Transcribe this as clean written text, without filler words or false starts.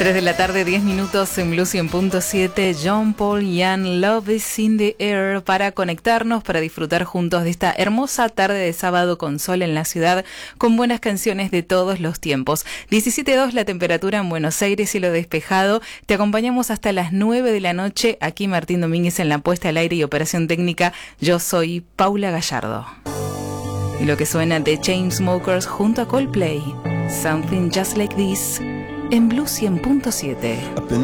3 de la tarde, 10 minutos en Blue 100.7. John Paul Young, Love is in the air, para conectarnos, para disfrutar juntos de esta hermosa tarde de sábado con sol en la ciudad, con buenas canciones de todos los tiempos. 17.2 la temperatura en Buenos Aires, cielo despejado. Te acompañamos hasta las 9 de la noche. Aquí Martín Domínguez en la puesta al aire y operación técnica. Yo soy Paula Gallardo. Y lo que suena de Chainsmokers junto a Coldplay, Something Just Like This, en Blue 100.7.